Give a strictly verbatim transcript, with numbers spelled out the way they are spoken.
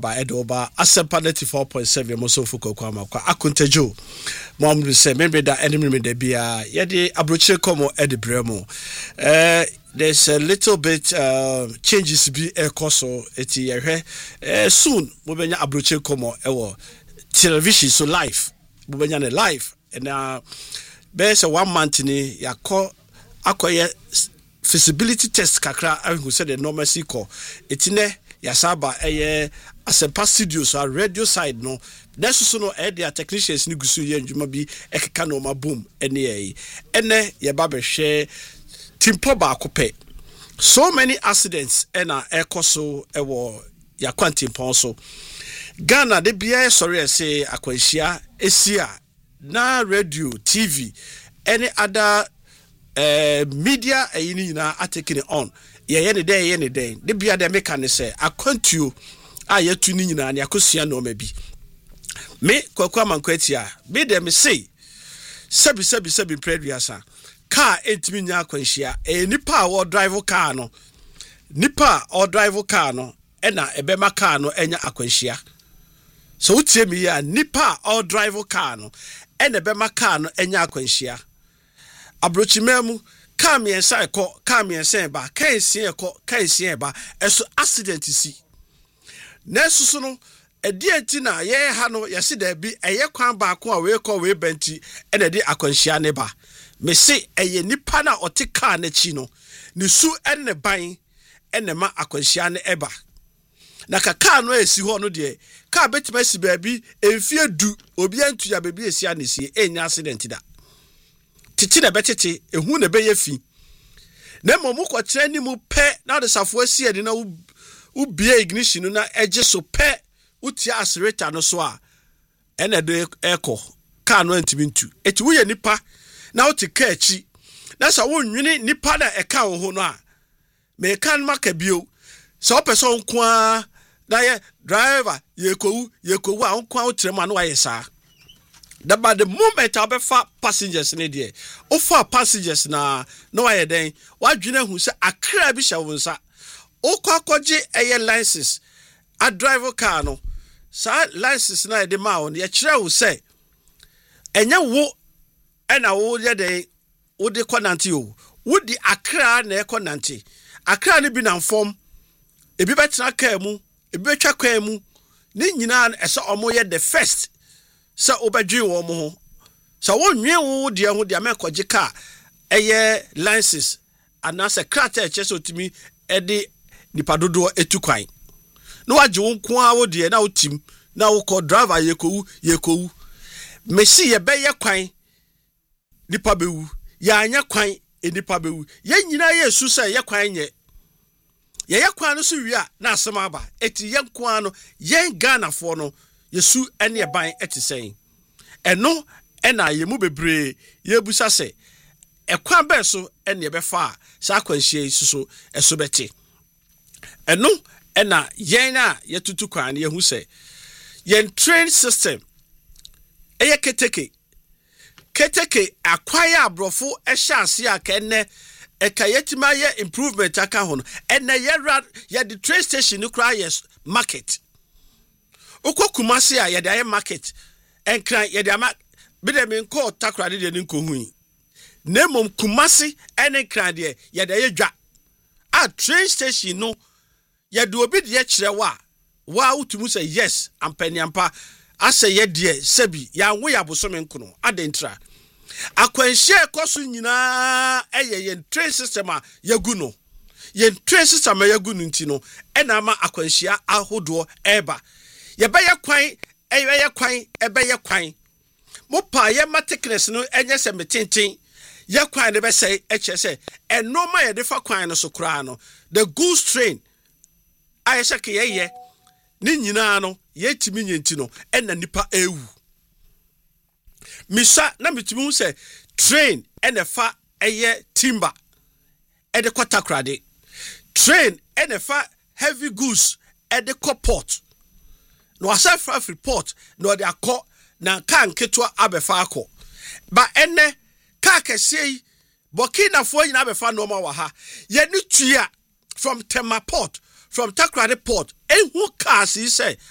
ba edoba asempa ninety-four point seven mo so fuko kwa makwa akuntejo mo mo se member da enemy me da bia ye de abrochire komo edebremo eh there's a little bit uh, changes be ekoso eti ye hwe eh, soon mo benya abrochire komo ewo television so live mo benya ne live and uh there's a one month ni yakọ akoye feasibility test kakra ahu said the normalcy call etine yasaba eye asempa studios so radio side no neso so no e their technicians ni gusu ye ndwuma bi ekeka no ma boom ene ye ene ye ba be hwe timpo ba akope so many accidents ena ekoso ewo ya kwantimpo so Ghana de bia sorry say akwanhia esia na radio TV any other Uh, media ayini na taking it on ye ye ne day ye ne day de bia de meka ne say akwantuo a yetu ni nyina ne akosua no ma bi me kwakwa mankwatia be de me say sabi sabi sabi preduasa car entimi nya akwanhia e nipa a wo drive car no nipa or drive car no e na ebema car no enya akwanhia so utie mi ya nipa or drive car no e na ebema car no enya akwanhia abrochimemu kam yensa eko kam yensa ba kan sie eko kan sie ba eso accident si nesusu no edienti na ye ha no yesi da bi eye kwan ba ko a we ko we benti e na di akwanhia ne ba me se eye nipa na otika na chi no ne su enne ban enne ma akwanhia ne eba na kaka no esi ho no de ka betima si ba bi emfie du obi antu ya bebi esi anesi enya accident da titi na betete ehu na beye fi na momu ko kire ni mu pe na de safo asi ade na u bie ignition na eje so pe utia accelerator no so a ene de eko car no antimintu eti wo ye nipa na uti ka achi na sa wo nwini nipa na eka wo ho no a me kan maka bio so person nko a na ye driver ye kowu ye kowu a nko a utre ma no aye sa. The by the moment I be fat passengers in there, oh far passengers na no I then what junior who say a crab shawunsa oh kwakoji a license a driver car no sa license na de ma on ye kire wo say enya wo ena wo ye den wo de konante o wo di akra na e konante akra ne bi na form e bi betra car mu e bi betwa kwa mu ni nyina e so omo ye the first sa obadwi wo mo ho sa wonwe wo de ho de amekoje ka eye license anase krata eche otimi e de nipadodo etukwan no wage wo nko a wo de na otim na wo ko driver yekowu yekowu mesi ye be ye kwan nipa bewu ya anya kwan e nipa bewu ye nyina yesu sa ye kwan nye ye ye kwan no so wi a na asema aba eti ye kwan no ye Ghana fo no yesu ene eban etisen eno ena yemu bebre yebusa se ekwan be so ene ebefa sa akwanhie suso eso beti eno ena yen na yetutu kwan ye hu se yen train system eye keteke keteke akwaya abrofo ehya ase aka ene ekayetima ye improvement aka ho no ene ye ye the train station no kra yes market Oko Kumasi a yede aye market enkran yede ama bide me nko takra de ne nko hui nemom Kumasi ene kran de yede aye dwa a train station no yede obi de kire wa wa utumu say yes ampaniampa ase yede sebi ya wo ya bosome nkono adentra akwanhie ekoso nyina eye yen train system a yagu no yen train system a yagu no ntino ena ama akwanhia ahodo eba yebeye kwan eyeye kwan ebeye kwan mo pa ye matikness no enye se metenten ye kwan de be say eche se enoma ye de fa kwan no so kra no the goose train aye se ke ye ni nyina no ye timi nyenti no ena nipa ewu misa na mitimi hu se train ene fa eye timber e de kwatakra de train ene fa heavy goods e de port no asafra report no de akọ na kan keto abefa akọ ba ene ka kese Burkina fo nyina abefa no ma wa ha ye ni tua from Tema port from Takrade port ehu cars yi say